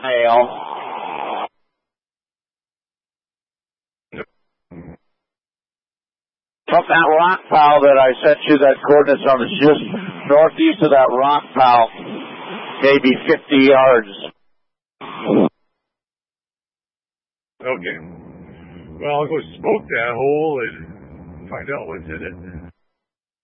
male. From that rock pile that I sent you, that coordinates on is just northeast of that rock pile, maybe 50 yards. Okay. Well, I'll go smoke that hole and find out what's in it.